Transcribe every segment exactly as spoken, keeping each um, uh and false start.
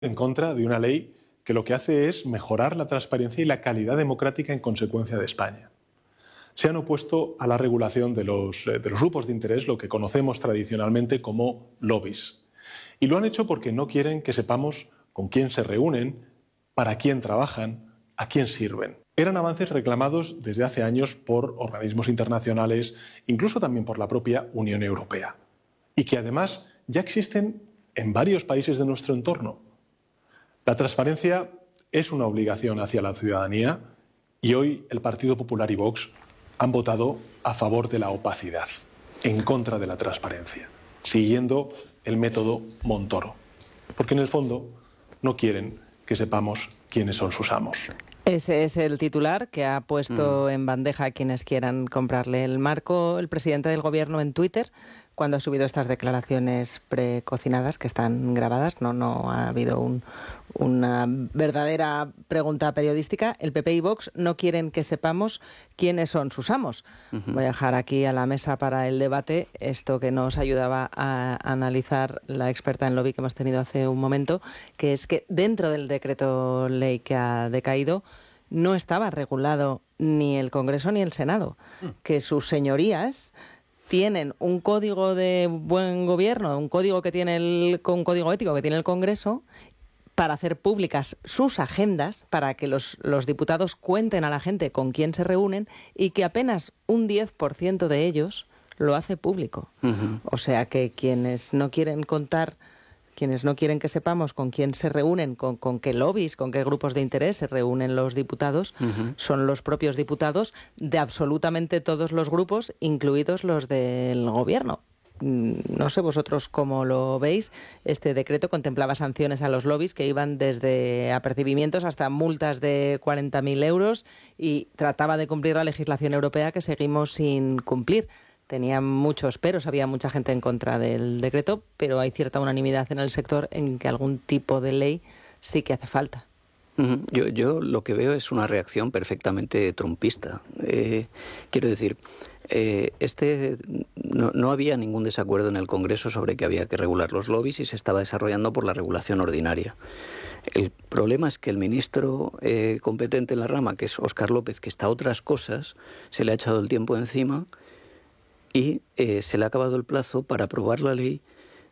en contra de una ley que lo que hace es mejorar la transparencia y la calidad democrática en consecuencia de España. Se han opuesto a la regulación de los, de los grupos de interés, lo que conocemos tradicionalmente como lobbies. Y lo han hecho porque no quieren que sepamos con quién se reúnen, para quién trabajan, a quién sirven. Eran avances reclamados desde hace años por organismos internacionales, incluso también por la propia Unión Europea, y que además ya existen en varios países de nuestro entorno. La transparencia es una obligación hacia la ciudadanía y hoy el Partido Popular y Vox han votado a favor de la opacidad, en contra de la transparencia, siguiendo el método Montoro, porque en el fondo no quieren que sepamos quiénes son sus amos. Ese es el titular que ha puesto Mm. en bandeja a quienes quieran comprarle el marco el presidente del Gobierno en Twitter cuando ha subido estas declaraciones precocinadas que están grabadas. No, no ha habido un, una verdadera pregunta periodística. El P P y Vox no quieren que sepamos quiénes son sus amos. Uh-huh. Voy a dejar aquí a la mesa para el debate esto que nos ayudaba a analizar la experta en lobby que hemos tenido hace un momento, que es que dentro del decreto ley que ha decaído no estaba regulado ni el Congreso ni el Senado, uh. que sus señorías tienen un código de buen gobierno, un código que tiene el, un código ético que tiene el Congreso para hacer públicas sus agendas, para que los, los diputados cuenten a la gente con quién se reúnen y que apenas un diez por ciento de ellos lo hace público. Uh-huh. O sea que quienes no quieren contar, quienes no quieren que sepamos con quién se reúnen, con, con qué lobbies, con qué grupos de interés se reúnen los diputados, uh-huh. son los propios diputados de absolutamente todos los grupos, incluidos los del Gobierno. No sé vosotros cómo lo veis. Este decreto contemplaba sanciones a los lobbies que iban desde apercibimientos hasta multas de cuarenta mil euros y trataba de cumplir la legislación europea que seguimos sin cumplir. Tenía muchos peros, había mucha gente en contra del decreto, pero hay cierta unanimidad en el sector en que algún tipo de ley sí que hace falta. Uh-huh. Yo, yo lo que veo es una reacción perfectamente trumpista. Eh, quiero decir, eh, este no, no había ningún desacuerdo en el Congreso sobre que había que regular los lobbies y se estaba desarrollando por la regulación ordinaria. El problema es que el ministro eh, competente en la rama, que es Óscar López, que está a otras cosas, se le ha echado el tiempo encima y eh, se le ha acabado el plazo para aprobar la ley,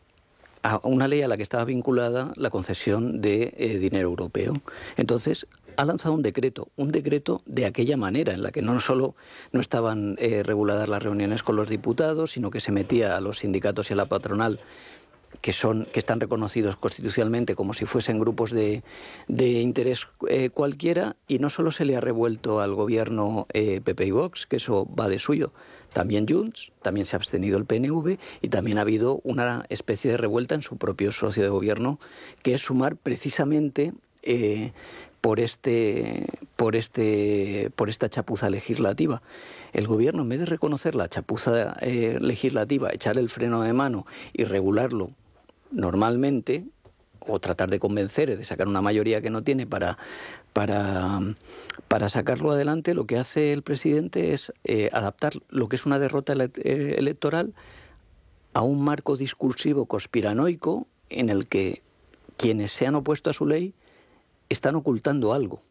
a una ley a la que estaba vinculada la concesión de eh, dinero europeo. Entonces, ha lanzado un decreto, un decreto de aquella manera, en la que no solo no estaban eh, reguladas las reuniones con los diputados, sino que se metía a los sindicatos y a la patronal, que son que están reconocidos constitucionalmente como si fuesen grupos de, de interés eh, cualquiera, y no solo se le ha revuelto al gobierno eh, P P y Vox, que eso va de suyo, también Junts, también se ha abstenido el P N V y también ha habido una especie de revuelta en su propio socio de gobierno, que es Sumar, precisamente eh, por este por este por esta chapuza legislativa. El gobierno, en vez de reconocer la chapuza eh, legislativa, echar el freno de mano y regularlo normalmente, o tratar de convencer, de sacar una mayoría que no tiene para, para, para sacarlo adelante, lo que hace el presidente es eh, adaptar lo que es una derrota ele- electoral a un marco discursivo conspiranoico en el que quienes se han opuesto a su ley están ocultando algo.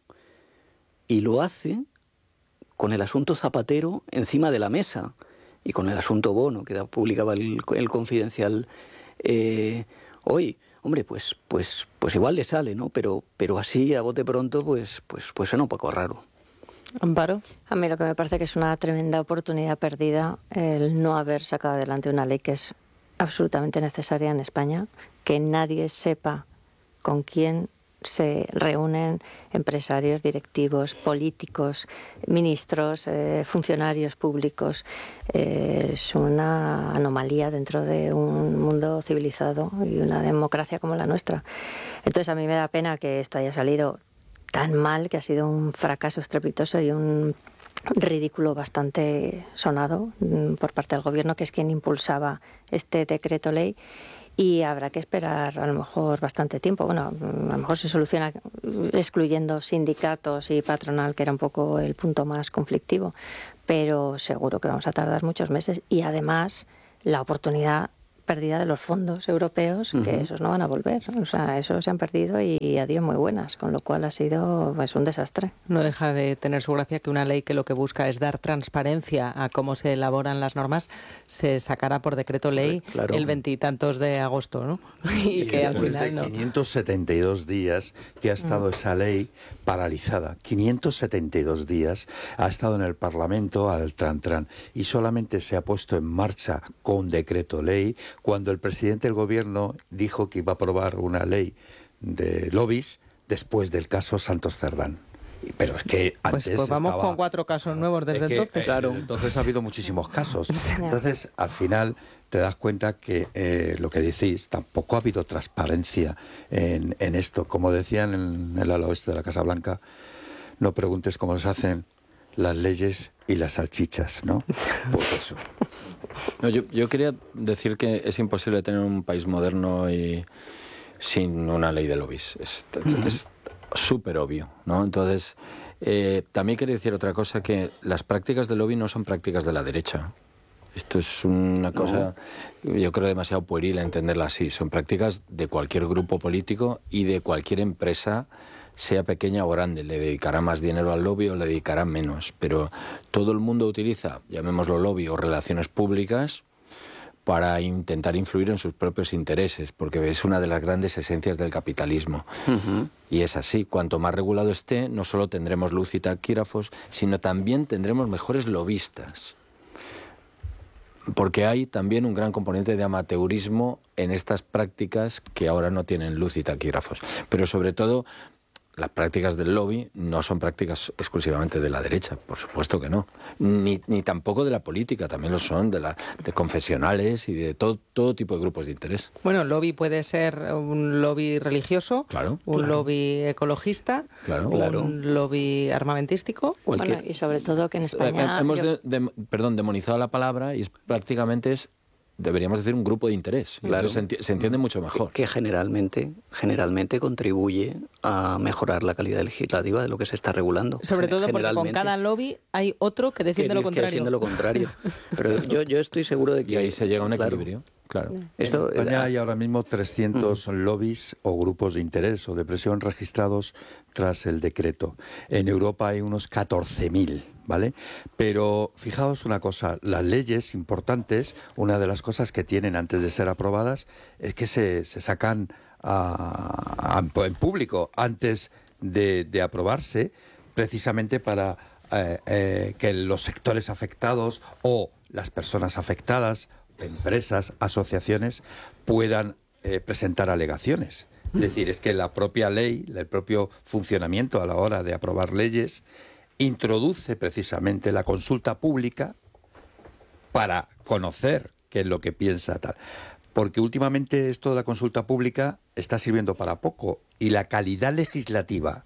Y lo hace con el asunto Zapatero encima de la mesa y con el asunto Bono, que publicaba el, el Confidencial eh, hoy. Hombre, pues pues pues igual le sale, ¿no? Pero pero así, a bote pronto, pues pues pues suena un poco raro. Amparo. A mí lo que me parece que es una tremenda oportunidad perdida el no haber sacado adelante una ley que es absolutamente necesaria en España, que nadie sepa con quién se reúnen empresarios, directivos, políticos, ministros, eh, funcionarios públicos. Eh, es una anomalía dentro de un mundo civilizado y una democracia como la nuestra. Entonces a mí me da pena que esto haya salido tan mal, que ha sido un fracaso estrepitoso y un ridículo bastante sonado por parte del Gobierno, que es quien impulsaba este decreto ley. Y habrá que esperar a lo mejor bastante tiempo. Bueno, a lo mejor se soluciona excluyendo sindicatos y patronal, que era un poco el punto más conflictivo, pero seguro que vamos a tardar muchos meses y además la oportunidad pérdida de los fondos europeos, uh-huh. que esos no van a volver. O sea, esos se han perdido y adiós muy buenas, con lo cual ha sido pues, un desastre. No deja de tener su gracia que una ley que lo que busca es dar transparencia a cómo se elaboran las normas se sacará por decreto ley claro. el veintitantos de agosto, ¿no? Y, y que al final no. quinientos setenta y dos días que ha estado mm. esa ley paralizada. quinientos setenta y dos días ha estado en el Parlamento al tran-tran y solamente se ha puesto en marcha con decreto ley cuando el presidente del gobierno dijo que iba a aprobar una ley de lobbies después del caso Santos Cerdán. Pero es que antes pues, pues vamos estaba, con cuatro casos nuevos desde es que, entonces. Claro, entonces ha habido muchísimos casos. Entonces, al final te das cuenta que eh, lo que decís, tampoco ha habido transparencia en, en esto. Como decían en el ala oeste de la Casa Blanca, no preguntes cómo se hacen las leyes y las salchichas, ¿no? Pues eso. No, yo, yo quería decir que es imposible tener un país moderno y sin una ley de lobbies. Es, es súper obvio, ¿no? Entonces, eh, también quería decir otra cosa, que las prácticas de lobby no son prácticas de la derecha. Esto es una cosa, no. yo creo, demasiado pueril a entenderla así. Son prácticas de cualquier grupo político y de cualquier empresa, sea pequeña o grande. Le dedicará más dinero al lobby o le dedicará menos. Pero todo el mundo utiliza, llamémoslo lobby o relaciones públicas, para intentar influir en sus propios intereses, porque es una de las grandes esencias del capitalismo. Uh-huh. Y es así, cuanto más regulado esté, no solo tendremos luz y taquígrafos, sino también tendremos mejores lobistas. Porque hay también un gran componente de amateurismo en estas prácticas que ahora no tienen luz y taquígrafos. Pero sobre todo, las prácticas del lobby no son prácticas exclusivamente de la derecha, por supuesto que no. Ni, ni tampoco de la política, también lo son de, la, de confesionales y de todo, todo tipo de grupos de interés. Bueno, el lobby puede ser un lobby religioso, claro, un claro. lobby ecologista, claro, un claro. lobby armamentístico. Cualquier... Bueno, y sobre todo que en España... Hemos yo... de, de, perdón, demonizado la palabra y es, prácticamente es... deberíamos decir un grupo de interés. Claro. Se, enti se entiende mucho mejor. Que, que generalmente, generalmente contribuye a mejorar la calidad legislativa de lo que se está regulando. Sobre todo porque con cada lobby hay otro que defiende que, lo contrario. Que defiende lo contrario. Pero yo, yo estoy seguro de que... Y ahí se llega a un claro, equilibrio. Claro. Esto, en España hay ahora mismo trescientos mm. lobbies o grupos de interés o de presión registrados tras el decreto. En Europa hay unos catorce mil, ¿vale? Pero fijaos una cosa, las leyes importantes, una de las cosas que tienen antes de ser aprobadas es que se, se sacan a, a, en público antes de, de aprobarse, precisamente para eh, eh, que los sectores afectados o las personas afectadas, empresas, asociaciones, puedan eh, presentar alegaciones. Es decir, es que la propia ley, el propio funcionamiento a la hora de aprobar leyes, introduce precisamente la consulta pública para conocer qué es lo que piensa tal. Porque últimamente esto de la consulta pública está sirviendo para poco y la calidad legislativa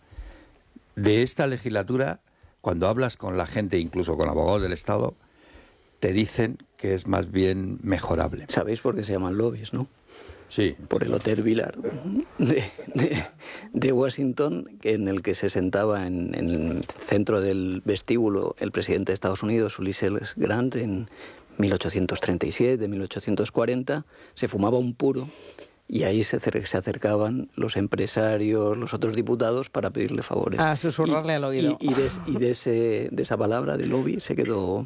de esta legislatura, cuando hablas con la gente, incluso con abogados del Estado, te dicen que es más bien mejorable. ¿Sabéis por qué se llaman lobbies, no? Sí. Por el Hotel Villard de, de, de Washington, en el que se sentaba en, en el centro del vestíbulo el presidente de Estados Unidos, Ulysses Grant, en mil ochocientos treinta y siete, mil ochocientos cuarenta, se fumaba un puro y ahí se, se acercaban los empresarios, los otros diputados para pedirle favores. A susurrarle y, al oído. Y, y, de, y de, ese, de esa palabra de lobby se quedó...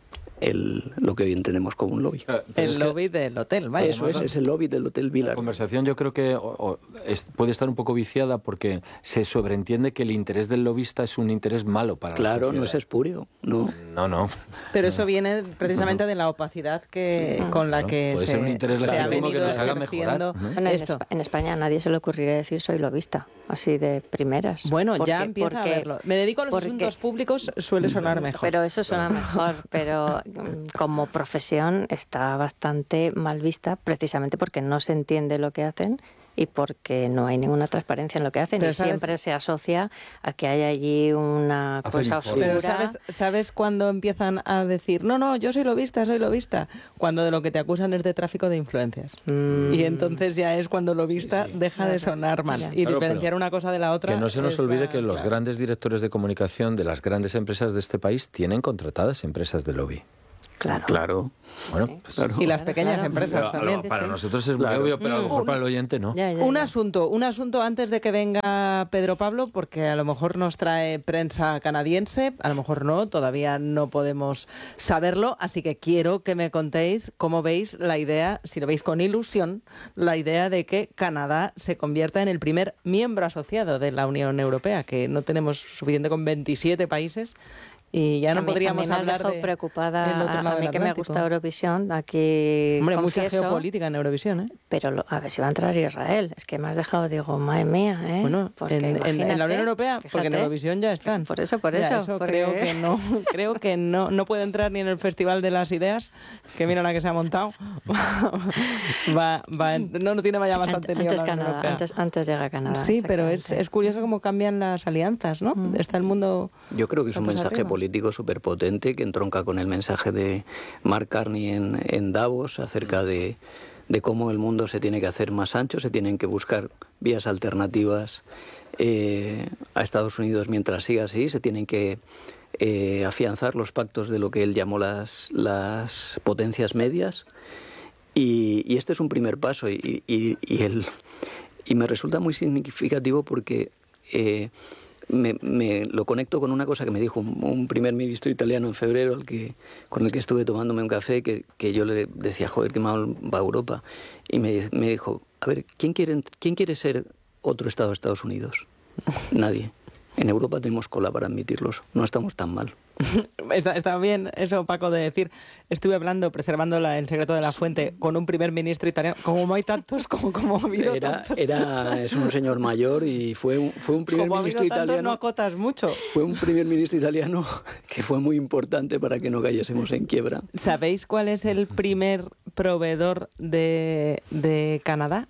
El, lo que hoy entendemos como un lobby. Pero el lobby que, del hotel, vaya. Eso es, es el lobby del Hotel Villard. La conversación yo creo que o, o, es, puede estar un poco viciada porque se sobreentiende que el interés del lobista es un interés malo para claro, la sociedad. Claro, no es espurio. No, no. no. Pero eso viene precisamente no. de la opacidad que no. con la que puede se, ser un interés se ha venido que nos haga mejorar. Bueno, esto. En, en España a nadie se le ocurriría decir soy lobista, así de primeras. Bueno, porque, ya empieza porque, a verlo. Me dedico a los porque, asuntos públicos, suele sonar mejor. Pero eso suena mejor, pero como profesión está bastante mal vista precisamente porque no se entiende lo que hacen y porque no hay ninguna transparencia en lo que hacen. Pero y ¿sabes? Siempre se asocia a que hay allí una Hacen cosa oscura. Pero ¿sabes, ¿sabes cuándo empiezan a decir no, no, yo soy lobista, soy lobista? Cuando de lo que te acusan es de tráfico de influencias. Mm. Y entonces ya es cuando lobista sí, sí. deja claro. de sonar mal. Y claro, diferenciar una cosa de la otra. Que no se nos olvide la... que los grandes directores de comunicación de las grandes empresas de este país tienen contratadas empresas de lobby. Claro. Claro. Bueno, Sí. pues, Claro. Y las pequeñas Claro. empresas pero, también. lo- para Sí, sí. nosotros es muy Claro. obvio, pero a lo mejor Mm. para el oyente no. Ya, ya, Un ya. asunto, un asunto antes de que venga Pedro Pablo, porque a lo mejor nos trae prensa canadiense, a lo mejor no, todavía no podemos saberlo, así que quiero que me contéis cómo veis la idea, si lo veis con ilusión, la idea de que Canadá se convierta en el primer miembro asociado de la Unión Europea, que no tenemos suficiente con veintisiete países. Y ya no a mí, podríamos a mí me has hablar dejado de preocupada, del otro a, lado a mí del que me Atlántico. gusta Eurovisión, aquí Hombre, mucha confieso, geopolítica en Eurovisión, ¿eh? pero lo- a ver si va a entrar Israel. Es que me has dejado, digo, madre mía, ¿eh? Bueno, Porque en, en- en la imagínate, Unión Europea, porque en fíjate. Eurovisión ya están. Por eso, por Ya, eso, porque- creo que no, creo que no, no puede entrar ni en el Festival de las Ideas, que mira la que se ha montado. va, va, en- no, no tiene vaya bastante lío Antes, la Unión Canadá, Europea. antes, antes llega Canadá. Sí, pero es, exactamente. es curioso cómo cambian las alianzas, ¿no? Está el mundo... Yo creo que es un Patas mensaje arriba. político súper potente que entronca con el mensaje de Mark Carney en, en Davos acerca de, de cómo el mundo se tiene que hacer más ancho, se tienen que buscar vías alternativas eh, a Estados Unidos mientras siga así, se tienen que eh, afianzar los pactos de lo que él llamó las, las potencias medias y, y este es un primer paso y, y, y, el, y me resulta muy significativo porque... Eh, Me, me lo conecto con una cosa que me dijo un, un primer ministro italiano en febrero, al que, con el que estuve tomándome un café, que, que yo le decía, joder, qué mal va Europa. Y me, me dijo, a ver, ¿quién quiere, ¿quién quiere ser otro Estado de Estados Unidos? Nadie. En Europa tenemos cola para admitirlos. No estamos tan mal. Está, está bien eso, Paco, de decir, estuve hablando, preservando la- el secreto de la fuente, con un primer ministro italiano, como hay tantos, como, como ha habido Era, tantos. era, es un señor mayor y fue un, fue un primer Como ha ministro habido tantos, italiano. no acotas mucho. Fue un primer ministro italiano que fue muy importante para que no cayésemos en quiebra. ¿Sabéis cuál es el primer proveedor de, de Canadá?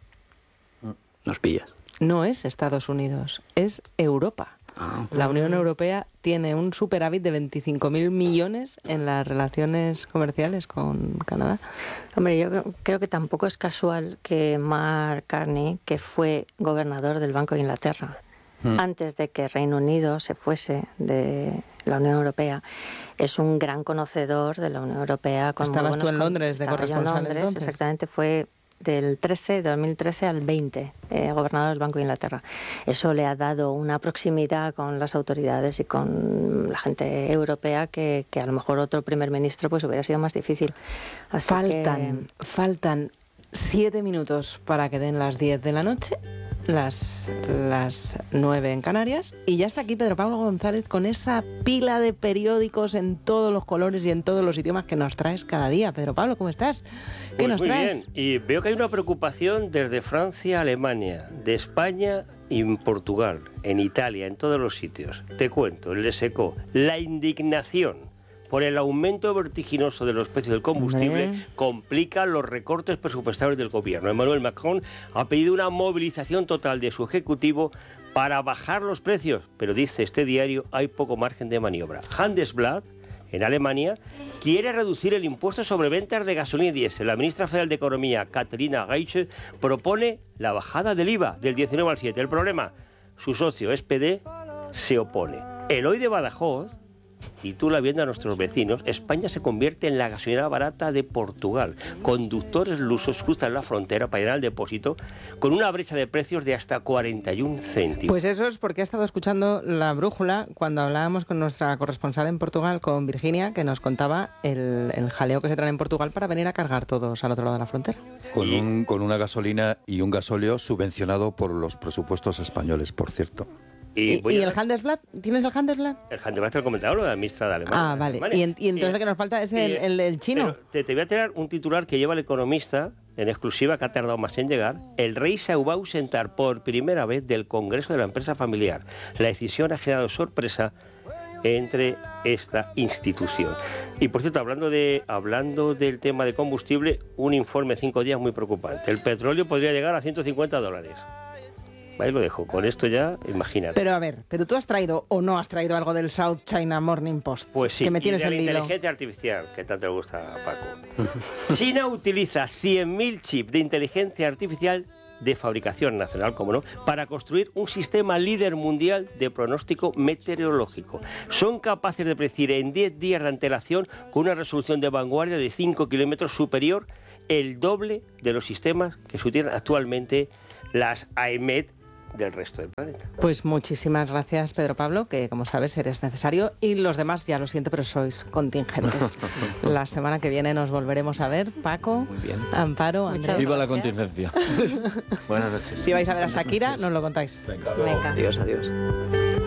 Nos pillas. No es Estados Unidos, es Europa. Ah. La Unión Europea tiene un superávit de veinticinco mil millones en las relaciones comerciales con Canadá. Hombre, yo creo- creo que tampoco es casual que Mark Carney, que fue gobernador del Banco de Inglaterra, Mm. antes de que Reino Unido se fuese de la Unión Europea, es un gran conocedor de la Unión Europea. Con muy Estabas tú buenos en con- Londres de Estaba yo en corresponsal, Londres, entonces. exactamente, fue del trece, de dos mil trece al veinte, eh, gobernador del Banco de Inglaterra. Eso le ha dado una proximidad con las autoridades y con la gente europea que, que a lo mejor otro primer ministro pues hubiera sido más difícil. Así Faltan, que- faltan siete minutos para que den las diez de la noche, las, las nueve en Canarias, y ya está aquí Pedro Pablo González con esa pila de periódicos en todos los colores y en todos los idiomas que nos traes cada día. Pedro Pablo, ¿cómo estás? ¿Qué Pues nos muy traes? bien, y veo que hay una preocupación desde Francia a Alemania, de España y en Portugal, en Italia, en todos los sitios. Te cuento, el SECO, la indignación por el aumento vertiginoso de los precios del combustible Hombre. complica los recortes presupuestarios del gobierno. Emmanuel Macron ha pedido una movilización total de su ejecutivo para bajar los precios, pero dice este diario, hay poco margen de maniobra. Handelsblatt, en Alemania, quiere reducir el impuesto sobre ventas de gasolina y diésel. La ministra federal de Economía, Katharina Reiche, propone la bajada del I V A del diecinueve al siete. El problema, su socio S P D se opone. Eloy de Badajoz titula viendo a nuestros vecinos, España se convierte en la gasolinera barata de Portugal. Conductores lusos cruzan la frontera para ir al depósito con una brecha de precios de hasta cuarenta y un céntimos. Pues eso es porque he estado escuchando La Brújula cuando hablábamos con nuestra corresponsal en Portugal, con Virginia, que nos contaba el, el jaleo que se trae en Portugal para venir a cargar todos al otro lado de la frontera. Con, Y- un, con una gasolina y un gasóleo subvencionado por los presupuestos españoles, por cierto. ¿Y, voy y a- el Handelsblatt? ¿Tienes el Handelsblatt? El Handelsblatt te lo comentaba, lo de la ministra de Alemania. Ah, vale. Alemania. Y, en- y entonces Eh, lo que nos falta es el, eh, el- el chino. pero te, te voy a tirar un titular que lleva el Economista, en exclusiva, que ha tardado más en llegar. El rey se va a ausentar por primera vez del Congreso de la Empresa Familiar. La decisión ha generado sorpresa entre esta institución. Y por cierto, hablando de hablando del tema de combustible, un informe cinco días muy preocupante. El petróleo podría llegar a ciento cincuenta dólares. Ahí lo dejo. Con esto ya, imagínate. Pero a ver, ¿pero tú has traído o no has traído algo del South China Morning Post? Pues sí, Que me y tienes de la en vilo. inteligencia artificial, que tanto le gusta a Paco. China utiliza cien mil chips de inteligencia artificial de fabricación nacional, como no, para construir un sistema líder mundial de pronóstico meteorológico. Son capaces de predecir en diez días de antelación, con una resolución de vanguardia de cinco kilómetros superior, el doble de los sistemas que se utilizan actualmente las A E M E T del resto del planeta. Pues muchísimas gracias, Pedro Pablo, que como sabes eres necesario, y los demás, ya lo siento, pero sois contingentes. La semana que viene nos volveremos a ver. Paco, Muy bien. Amparo, Andrés. Viva la contingencia. Buenas noches. Si vais a ver a Shakira, nos lo contáis. Venga, adiós, adiós.